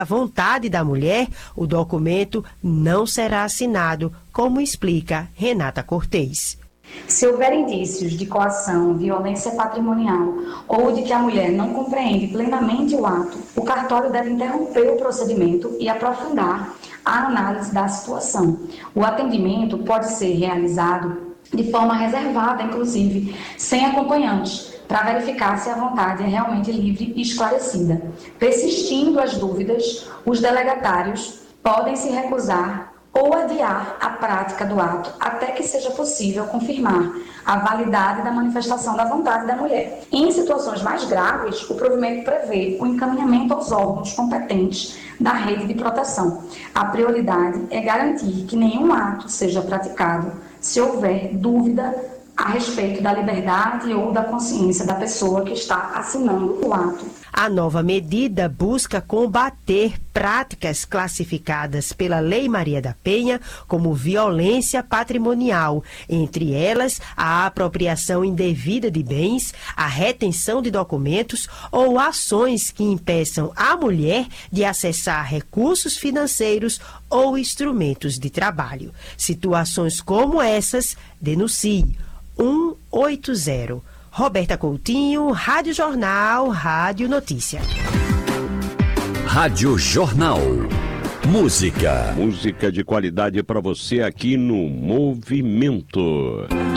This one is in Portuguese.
a vontade da mulher, o documento não será assinado, como explica Renata Cortez. Se houver indícios de coação, violência patrimonial ou de que a mulher não compreende plenamente o ato, o cartório deve interromper o procedimento e aprofundar a análise da situação. O atendimento pode ser realizado de forma reservada, inclusive, sem acompanhantes, para verificar se a vontade é realmente livre e esclarecida. Persistindo as dúvidas, os delegatários podem se recusar ou adiar a prática do ato até que seja possível confirmar a validade da manifestação da vontade da mulher. Em situações mais graves, o provimento prevê o encaminhamento aos órgãos competentes da rede de proteção. A prioridade é garantir que nenhum ato seja praticado se houver dúvida a respeito da liberdade ou da consciência da pessoa que está assinando o ato. A nova medida busca combater práticas classificadas pela Lei Maria da Penha como violência patrimonial, entre elas a apropriação indevida de bens, a retenção de documentos ou ações que impeçam a mulher de acessar recursos financeiros ou instrumentos de trabalho. Situações como essas, denuncie 180. Roberta Coutinho, Rádio Jornal, Rádio Notícia. Rádio Jornal. Música. Música de qualidade para você aqui no Movimento.